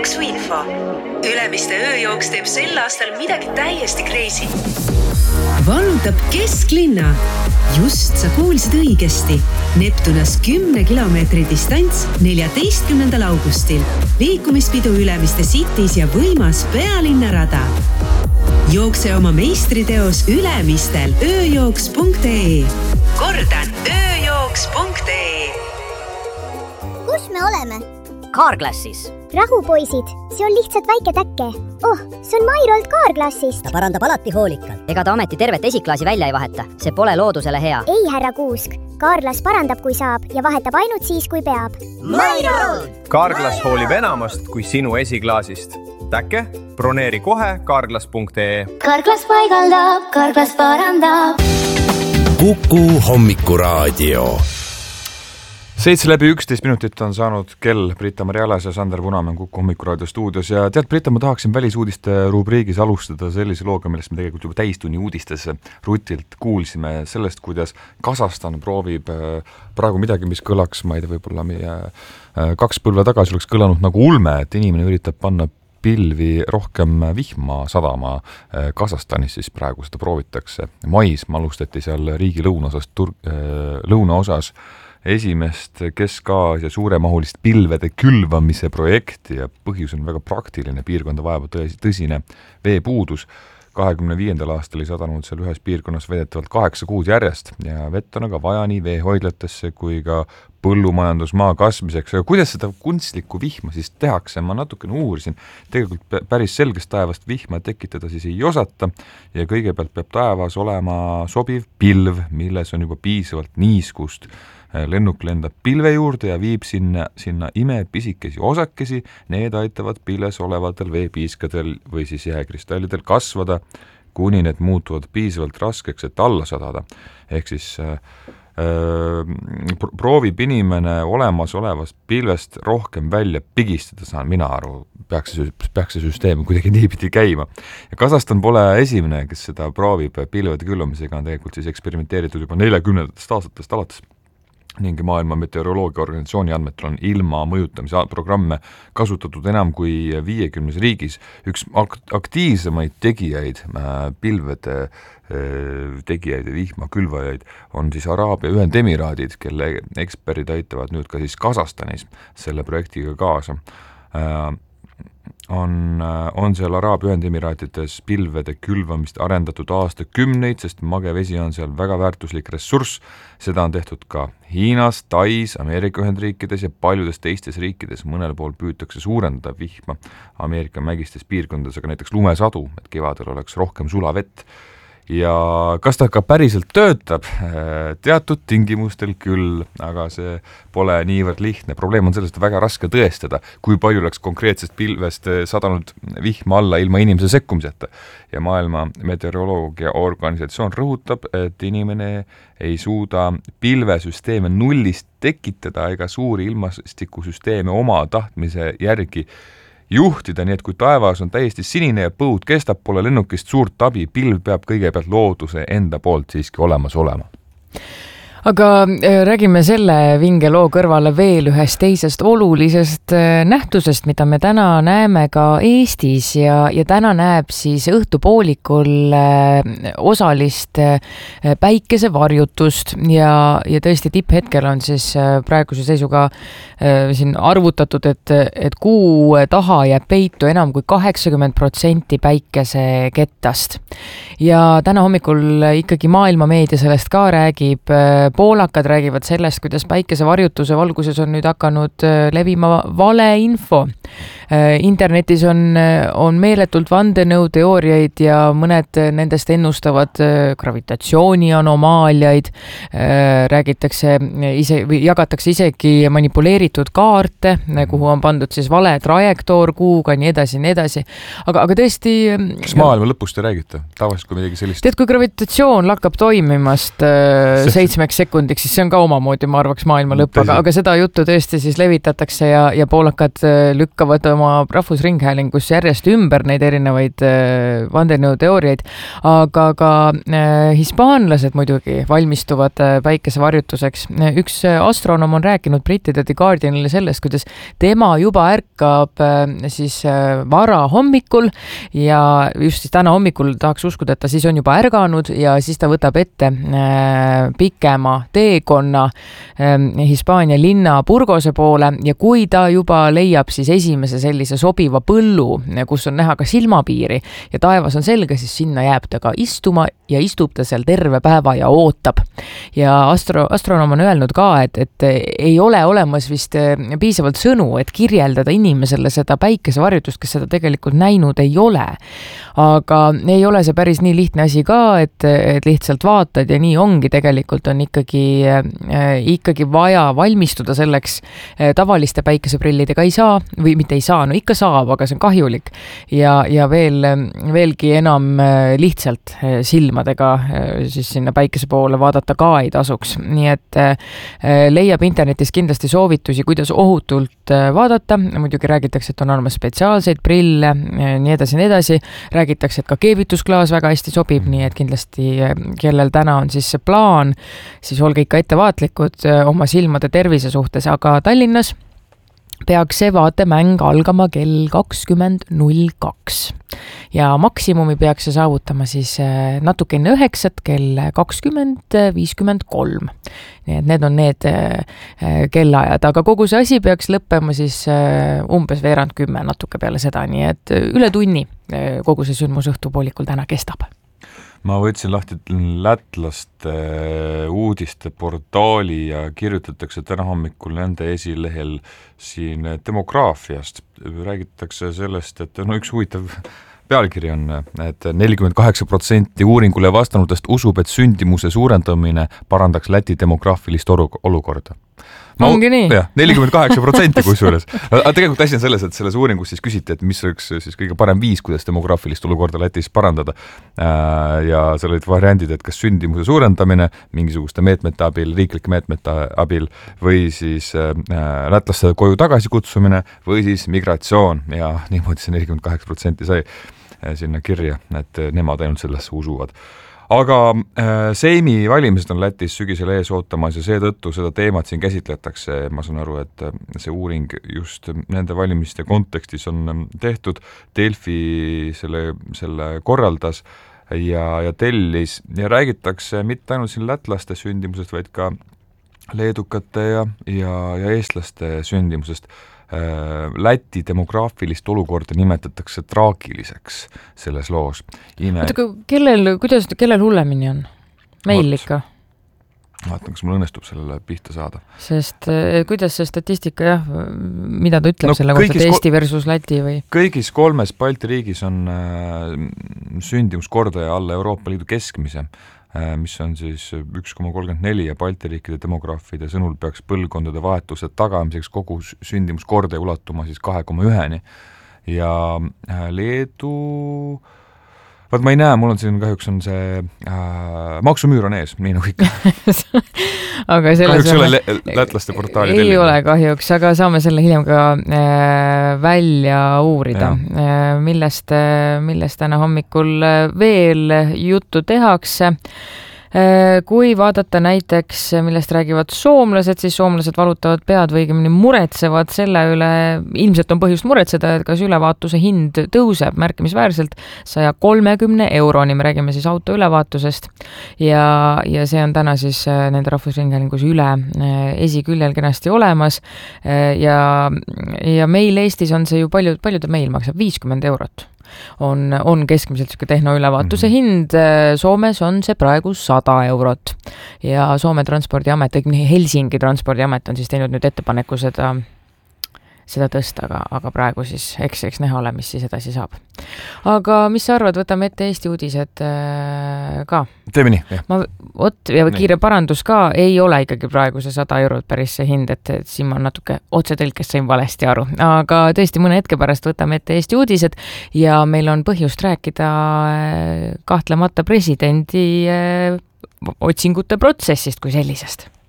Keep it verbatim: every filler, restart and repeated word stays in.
Jooksuinfo. Ülemiste ööjooks teeb sel aastal midagi täiesti crazy. Vallutab kesklinna. Just sa kuulsid õigesti. Neptunas kümne kilomeetri distants neljateistkümnendal augustil. Liikumispidu Ülemiste Cities ja võimas pealinnarada. Jookse oma meistriteos Ülemistel ööjooks punkt ee. Kordan ööjooks punkt ee. Kus me oleme? Carglassis. Rahu poisid, see on lihtsalt väike täkke. Oh, see on Mairolt Carglassist. Ta parandab alati hoolikalt. Ega ta ameti tervet esiklaasi välja ei vaheta. See pole loodusele hea. Ei, härra Kuusk. Carglass parandab, kui saab ja vahetab ainult siis, kui peab. Mairolt! Carglass hoolib enamast kui sinu esiklaasist. Täkke, broneeri kohe Carglass punkt ee. Carglass paigaldab, Carglass parandab. Kuku hommikuraadio. Seitse läbi üksteist minutit on saanud kell. Britta-Mari Alas ja Sander Punamäe Kuku hommikuraadio stuudios. Ja tead, Britta, ma tahaksin välisuudiste rubriigis alustada sellise looga, millest me tegelikult juba täistunni uudistes Rutilt kuulsime sellest, kuidas Kasahstan proovib praegu midagi, mis kõlaks, ma ei tea, võib-olla meie kaks põlve tagasi oleks kõlanud nagu ulme, et inimene üritab panna pilvi rohkem vihma sadama. Kasahstanis siis praegu seda proovitakse. Mais alustati seal riigi lõunaosas, tur-, lõunaosas esimest Kesk-Aasia suuremahulist pilvede külvamise projekti ja põhjus on väga praktiline. Piirkonda vajab tõsine veepuudus. kahekümne viiendal aastal ei sadanud seal ühes piirkonnas vedetavalt kaheksa kuud järjest ja vett on aga vaja nii veehoidlatesse kui ka põllumajandusmaa kasmiseks. Aga kuidas seda kunstlikku vihma siis tehakse? Ma natukene uurisin. Tegelikult päris selgest taevast vihma tekitada siis ei osata ja kõigepealt peab taevas olema sobiv pilv, milles on juba piisavalt niiskust. Lennuk lendab pilve juurde ja viib sinna, sinna ime pisikesi osakesi. Need aitavad pilves olevatel veepiiskadel või siis jääkristallidel kasvada, kuni need muutuvad piisavalt raskeks, et alla sadada. Ehk siis äh, proovib inimene olemas olevast pilvest rohkem välja pigistada, saan mina aru, peaks see, peaks see süsteem kuidagi niipidi käima. Ja Kasahstan pole esimene, kes seda proovib pilvede külvamisega, on tegelikult siis eksperimenteeritud juba neljakümnendatest aastatest alates. Ning Maailma Meteoroloogia Organisatsiooni andmetel on ilma mõjutamise programme kasutatud enam kui viiekümnes riigis. Üks aktiivsemaid tegijaid, pilvede tegijaid ja vihma külvajaid on siis Araabia Ühendemiraadid, kelle eksperdid aitavad nüüd ka siis Kasahstanis selle projektiga kaasa. On, on seal Araabia Ühendemiraatides pilvede külvamist arendatud aasta kümneid, sest magevesi on seal väga väärtuslik ressurss. Seda on tehtud ka Hiinas, Tais, Ameerika Ühendriikides ja paljudes teistes riikides. Mõnel pool püütakse suurendada vihma Ameerika mägistes piirkondades, aga näiteks lumesadu, et kevadel oleks rohkem sulavett. Ja kas ta ka päriselt töötab? Teatud tingimustel küll, aga see pole niivõrd lihtne. Probleem on sellest väga raske tõestada, kui palju oleks konkreetsest pilvest sadanud vihma alla ilma inimese sekkumiseta. Ja Maailma Meteoroloogia Organisatsioon rõhutab, et inimene ei suuda pilvesüsteeme nullist tekitada ega suuri ilmastikusüsteeme oma tahtmise järgi juhtida, nii et kui taevas on täiesti sinine ja põud kestab, pole lennukist suurt abi, pilv peab kõigepealt looduse enda poolt siiski olemas olema. Aga räägime selle vinge loo kõrvale veel ühest teisest olulisest nähtusest, mida me täna näeme ka Eestis ja, ja täna näeb siis õhtupoolikul osalist päikesevarjutust ja, ja tõesti tipphetkel on siis praeguse seisuga siin arvutatud, et, et kuu taha jääb peitu enam kui kaheksakümmend protsenti päikesekettast. Ja täna hommikul ikkagi maailma meedia sellest ka räägib. Poolakad räägivad sellest, kuidas päikesevarjutuse valguses on nüüd hakanud levima valeinfo. Internetis on, on meeletult vandenõuteooriaid ja mõned nendest ennustavad gravitatsiooni anomaaliaid. Räägitakse ise, või jagatakse isegi manipuleeritud kaarte, kuhu on pandud siis vale trajektoor kuuga, nii edasi, nii edasi. Aga, aga tõesti... Kas maailma lõpust te räägite? Tavaliselt kui midagi sellist... Tead, kui gravitatsioon lakkab toimimast äh, seitsmeks sekundiks, siis see on ka omamoodi, ma arvaks, maailma lõpp, aga, aga seda juttu tõesti siis levitatakse ja, ja poolakad lükkavad lükkavad oma rahvusringhäälingus järjest ümber neid erinevaid vandenõuteooriaid, aga ka hispaanlased muidugi valmistuvad päikesevarjutuseks. Üks astronoom on rääkinud brittide The Guardianile sellest, kuidas tema juba ärkab siis vara hommikul ja just siis täna hommikul tahaks uskuda, et ta siis on juba ärganud ja siis ta võtab ette pikema teekonna Hispaania linna Burgose poole ja kui ta juba leiab siis esimese sellise sobiva põllu, kus on näha ka silmapiiri ja taevas on selge, siis sinna jääb ta ka istuma ja istub ta seal terve päeva ja ootab. Ja astro, astronoom on öelnud ka, et, et ei ole olemas vist piisavalt sõnu, et kirjeldada inimesele seda päikesevarjutust, kes seda tegelikult näinud ei ole. Aga ei ole see päris nii lihtne asi ka, et, et lihtsalt vaatad ja nii ongi, tegelikult on ikkagi, ikkagi vaja valmistuda selleks. Tavaliste päikeseprillidega ei saa või mitte ei saa, no ikka saab, aga see on kahjulik ja, ja veel, veelgi enam lihtsalt silmadega siis sinna päikese poole vaadata ka ei tasuks. Nii et leiab internetis kindlasti soovitusi, kuidas ohutult vaadata. Muidugi räägitakse, et on olemas spetsiaalseid prille, nii edasi, nii edasi. Räägitakse, et ka keevitusklaas väga hästi sobib, nii et kindlasti kellel täna on siis see plaan, siis olge ikka ettevaatlikud oma silmade tervise suhtes, aga Tallinnas peaks see vaatemäng algama kell kakskümmend null kaks ja maksimumi peaks see saavutama siis natuke enne üheksat kell kakskümmend viiskümmend kolm. Nii et need on need kellaajad, aga kogu see asi peaks lõppema siis umbes veerand kümme natuke peale seda, nii et üle tunni kogu see sündmus õhtupoolikul täna kestab. Ma võtsin lahti lätlaste uudiste portaali ja kirjutatakse täna hommikul nende esilehel siin demograafiast. Räägitakse sellest, et no üks huvitav pealkiri on, et nelikümmend kaheksa protsenti uuringule vastanutest usub, et sündimuse suurendamine parandaks Läti demograafilist olukorda. No, ongi nii. Jah, nelikümmend kaheksa protsenti kusjuures. Aga tegelikult asi on selles, et selles uuringus siis küsiti, et mis oleks siis kõige parem viis, kuidas demograafilist olukorda Lätis parandada. Ja seal olid variandid, et kas sündimuse suurendamine mingisuguste meetmete abil, riiklike meetmete abil või siis lätlaste koju tagasi kutsumine või siis migratsioon ja niimoodi see nelikümmend kaheksa protsenti sai sinna kirja, et nemad ainult sellesse usuvad. Aga äh, Seimi valimised on Lätis sügisel ees ootamas ja seetõttu seda teemat siin käsitletakse. Ma saan aru, et see uuring just nende valimiste kontekstis on tehtud. Delfi selle, selle korraldas ja, ja tellis ja räägitakse mitte ainult siin lätlaste sündimusest, vaid ka leedukate ja, ja, ja eestlaste sündimusest. Läti demograafilist olukorda nimetatakse traagiliseks selles loos. Ime... Oota, kellel, kuidas, kellel hullemini on? Meil ikka? Vaatan, kas mul õnnestub sellele pihta saada. Sest kuidas see statistika, jah, mida ta ütleb no, selle kohta, Eesti versus Läti või? Kõigis kolmes Balti riigis on äh, sündimuskordaja alla Euroopa Liidu keskmise, mis on siis üks koma kolmkümmend neli ja Balti riikide demograafide sõnul peaks põlvkondade vahetuse tagamiseks kogu sündimuskordaja ulatuma siis kahe koma üheni ja Leedu vaat ma ei näe, mul on siin kahjuks on see äh, maksumüür on ees, nii nagu ikka. aga kahjuks ei ole lä lätlaste portaali ei tellida. Ole kahjuks, aga saame selle hiljem ka äh, välja uurida, äh, millest, millest täna hommikul veel juttu tehakse. Kui vaadata näiteks, millest räägivad soomlased, siis soomlased valutavad pead või õigemini muretsevad selle üle, ilmselt on põhjust muretseda, et kas ülevaatuse hind tõuseb märkimisväärselt saja kolmekümne euroni, me räägime siis auto ülevaatusest ja, ja see on täna siis nende rahvusringhäälingus üle esiküljel kenasti olemas ja, ja meil Eestis on see ju palju, palju ta meil maksab, viiskümmend eurot. On, on keskmiselt selline tehnoülevaatuse hind, Soomes on see praegu sada eurot ja Soome transpordiamet, Helsingi transpordiamet on siis teinud nüüd ettepaneku seda, seda tõsta, aga, aga praegu siis eks, eks näha ole, mis siis edasi saab. Aga mis sa arvad, võtame ette Eesti uudised äh, ka? Teeme nii, jah. Ma, ot, ja kiire parandus ka, ei ole ikkagi praegu see sada eurot päris see hind, et, et siin ma natuke otsetõlkest sain valesti aru. Aga tõesti mõne hetke pärast võtame ette Eesti uudised ja meil on põhjust rääkida kahtlemata presidendi otsingute protsessist kui sellisest.